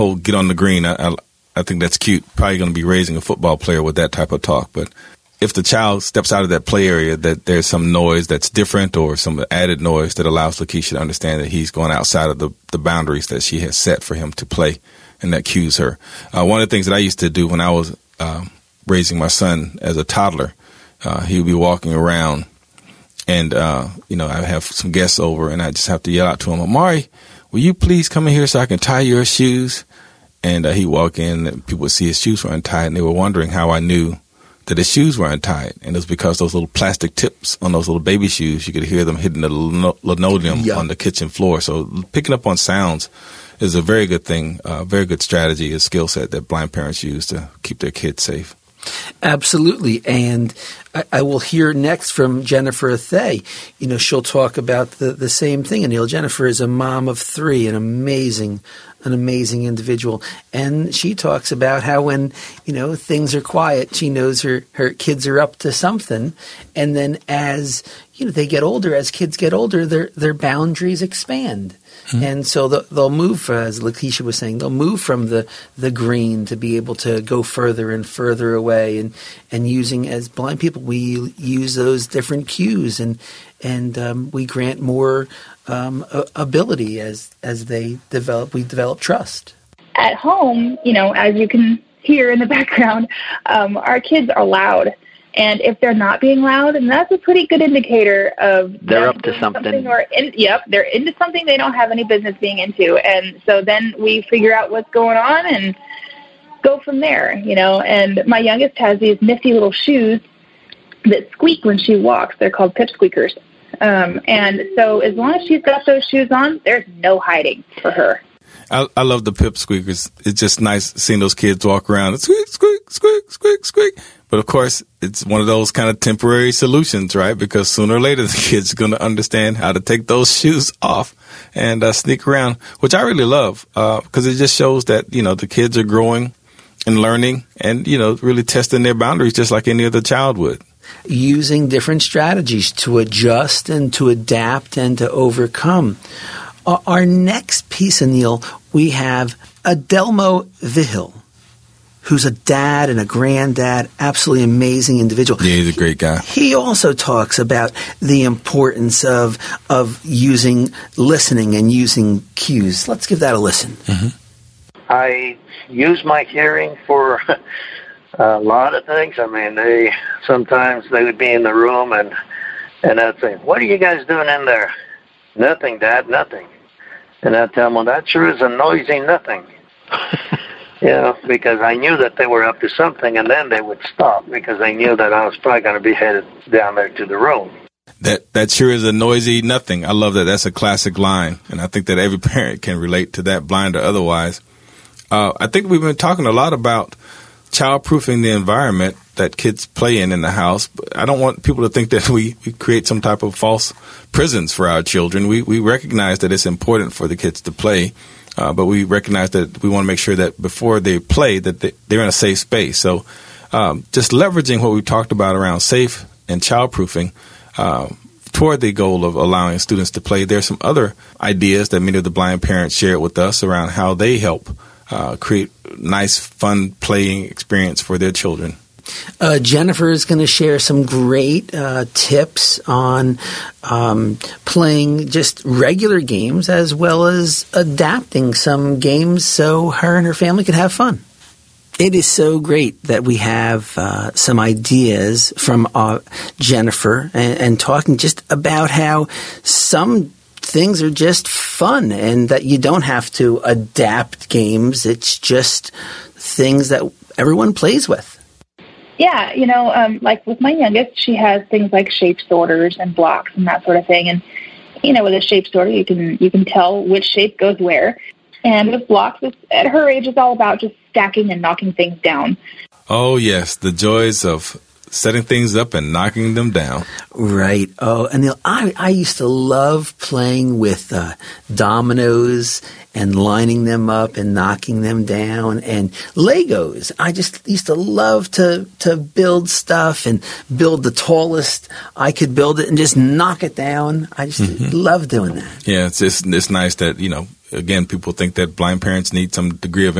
Oh, get on the green. I think that's cute. Probably going to be raising a football player with that type of talk. But if the child steps out of that play area, that there's some noise that's different or some added noise that allows Lakeisha to understand that he's going outside of the boundaries that she has set for him to play, and that cues her. One of the things that I used to do when I was raising my son as a toddler, he would be walking around, and I have some guests over, and I just have to yell out to him, "Amari, will you please come in here so I can tie your shoes?" And he'd walk in, and people would see his shoes were untied, and they were wondering how I knew that his shoes were untied. And it was because those little plastic tips on those little baby shoes, you could hear them hitting the linoleum on the kitchen floor. So picking up on sounds is a very good thing, a very good strategy, a skill set that blind parents use to keep their kids safe. Absolutely. And I will hear next from Jennifer Thay. She'll talk about the same thing. And Jennifer is a mom of 3, an amazing individual. And she talks about how when, things are quiet, she knows her kids are up to something. And then as, they get older, as kids get older, their boundaries expand. Mm-hmm. And so they'll move, as Lakeisha was saying, they'll move from the green to be able to go further and further away. And using, as blind people, we use those different cues and we grant more ability as they develop. We develop trust. At home, as you can hear in the background, our kids are loud. And if they're not being loud, then that's a pretty good indicator of they're up to something. They're into something they don't have any business being into. And so then we figure out what's going on and go from there, And my youngest has these nifty little shoes that squeak when she walks. They're called pip squeakers. And so as long as she's got those shoes on, there's no hiding for her. I love the pip squeakers. It's just nice seeing those kids walk around and squeak, squeak, squeak, squeak, squeak. But of course, it's one of those kind of temporary solutions, right? Because sooner or later, the kids are going to understand how to take those shoes off and sneak around, which I really love because it just shows that, the kids are growing and learning and, really testing their boundaries just like any other child would. Using different strategies to adjust and to adapt and to overcome. Our next piece, Anil, we have Adelmo Vihil, who's a dad and a granddad, absolutely amazing individual. Yeah, he's a great guy. He also talks about the importance of using listening and using cues. Let's give that a listen. Mm-hmm. I use my hearing for a lot of things. I mean, sometimes they would be in the room and I'd say, "What are you guys doing in there?" "Nothing, Dad, nothing." And I'd tell them, "Well, that sure is a noisy nothing." Because I knew that they were up to something, and then they would stop because they knew that I was probably going to be headed down there to the room. That sure is a noisy nothing. I love that. That's a classic line, and I think that every parent can relate to that, blind or otherwise. I think we've been talking a lot about child-proofing the environment that kids play in the house. But I don't want people to think that we create some type of false prisons for our children. We recognize that it's important for the kids to play, but we recognize that we want to make sure that before they play that they're in a safe space. So just leveraging what we talked about around safe and child-proofing toward the goal of allowing students to play. There's some other ideas that many of the blind parents shared with us around how they help create nice, fun playing experience for their children. Jennifer is going to share some great tips on playing just regular games as well as adapting some games so her and her family can have fun. It is so great that we have some ideas from Jennifer and talking just about how some things are just fun and that you don't have to adapt games. It's just things that everyone plays with. Yeah, like with my youngest, she has things like shape sorters and blocks and that sort of thing. And, with a shape sorter, you can tell which shape goes where. And with blocks, at her age, it's all about just stacking and knocking things down. Oh, yes, the joys of setting things up and knocking them down. Right. Oh, Anil, I used to love playing with dominoes and lining them up and knocking them down and Legos. I just used to love to build stuff and build the tallest I could build it and just knock it down. I just love doing that. Yeah, it's nice that, again, people think that blind parents need some degree of